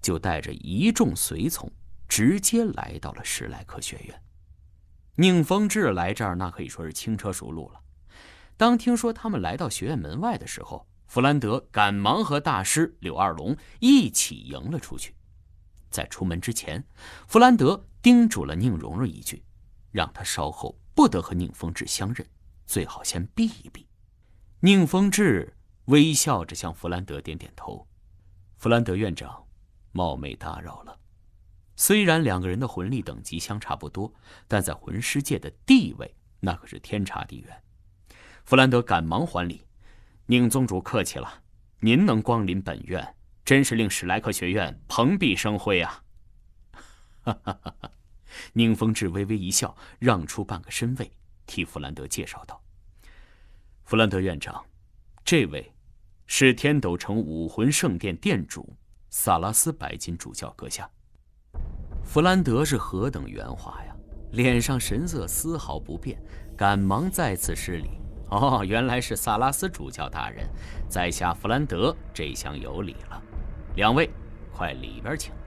就带着一众随从直接来到了史莱克学院。宁风致来这儿那可以说是轻车熟路了。当听说他们来到学院门外的时候，弗兰德赶忙和大师柳二龙一起迎了出去。在出门之前，弗兰德叮嘱了宁荣荣一句，让他稍后不得和宁风致相认，最好先避一避。宁风致微笑着向弗兰德点点头。弗兰德院长，冒昧打扰了。虽然两个人的魂力等级相差不多，但在魂师界的地位那可是天差地远。弗兰德赶忙还礼，宁宗主客气了，您能光临本院，真是令史莱克学院蓬荜生辉啊！哈哈哈哈！宁风致微微一笑，让出半个身位，替弗兰德介绍道：“弗兰德院长，这位是天斗城武魂圣殿殿主萨拉斯白金主教阁下。”弗兰德是何等圆滑呀，脸上神色丝毫不变，赶忙再次施礼。哦，原来是萨拉斯主教大人，在下弗兰德这厢有礼了，两位快里边请。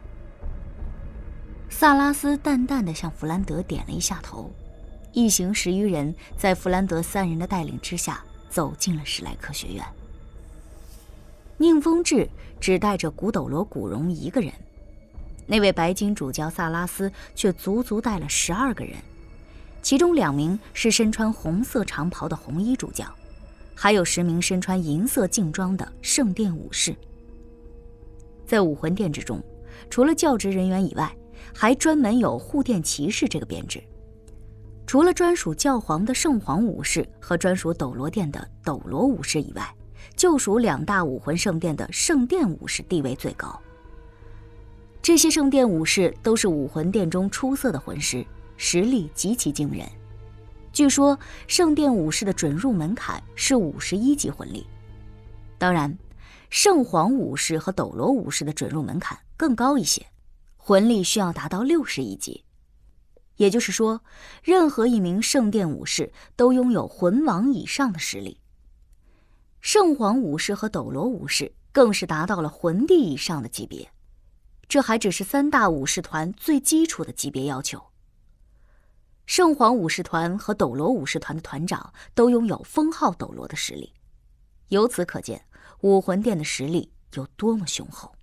萨拉斯淡淡地向弗兰德点了一下头，一行10余人在弗兰德3人的带领之下走进了史莱克学院。宁风致只带着古斗罗古荣一个人，那位白金主教萨拉斯却足足带了12个人，其中2名是身穿红色长袍的红衣主教，还有10名身穿银色劲装的圣殿武士。在武魂殿之中，除了教职人员以外，还专门有护殿骑士这个编制。除了专属教皇的圣皇武士和专属斗罗殿的斗罗武士以外，就属2大武魂圣殿的圣殿武士地位最高。这些圣殿武士都是武魂殿中出色的魂师，实力极其惊人。据说圣殿武士的准入门槛是51级魂力，当然圣皇武士和斗罗武士的准入门槛更高一些，魂力需要达到61级。也就是说，任何一名圣殿武士都拥有魂王以上的实力。圣皇武士和斗罗武士更是达到了魂帝以上的级别，这还只是3大武士团最基础的级别要求。圣皇武士团和斗罗武士团的团长都拥有封号斗罗的实力，由此可见武魂殿的实力有多么雄厚。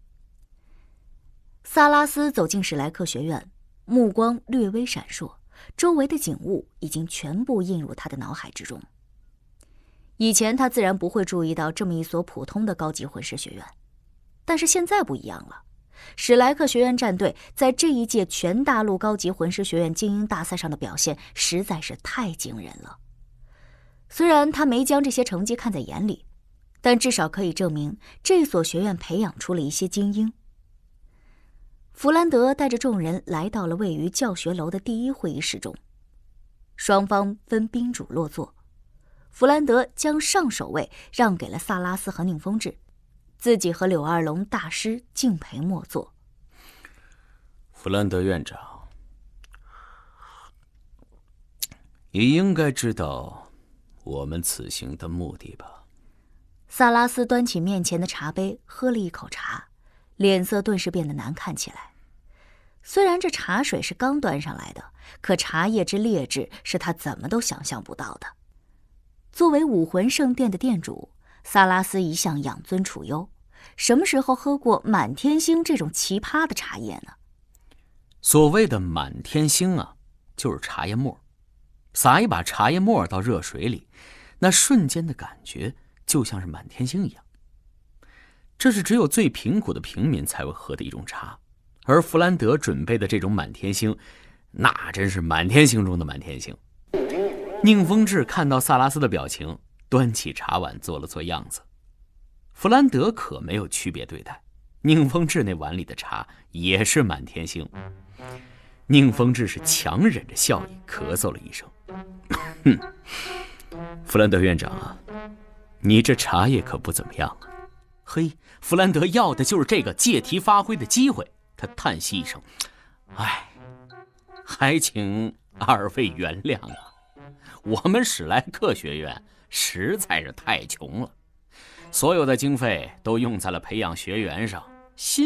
萨拉斯走进史莱克学院，目光略微闪烁，周围的景物已经全部映入他的脑海之中。以前他自然不会注意到这么一所普通的高级魂师学院，但是现在不一样了。史莱克学院战队在这一届全大陆高级魂师学院精英大赛上的表现实在是太惊人了。虽然他没将这些成绩看在眼里，但至少可以证明这所学院培养出了一些精英。弗兰德带着众人来到了位于教学楼的第1会议室中，双方分宾主落座。弗兰德将上首位让给了萨拉斯和宁风致，自己和柳二龙大师敬陪末座。 弗兰德院长，你应该知道我们此行的目的吧？ 萨拉斯端起面前的茶杯，喝了一口茶，脸色顿时变得难看起来。虽然这茶水是刚端上来的，可茶叶之劣质是他怎么都想象不到的。作为武魂圣殿的殿主，萨拉斯一向养尊处优，什么时候喝过满天星这种奇葩的茶叶呢？ 所谓的满天星啊，就是茶叶沫，撒一把茶叶沫到热水里，那瞬间的感觉就像是满天星一样。这是只有最贫苦的平民才会喝的一种茶，而弗兰德准备的这种满天星，那真是满天星中的满天星。宁风致看到萨拉斯的表情，端起茶碗做了做样子。弗兰德可没有区别对待，宁风致那碗里的茶也是满天星。宁风致是强忍着笑意咳嗽了一声，弗兰德院长啊，你这茶叶可不怎么样啊。嘿，弗兰德要的就是这个借题发挥的机会。他叹息一声，哎，还请二位原谅啊，我们史莱克学院实在是太穷了，所有的经费都用在了培养学员上，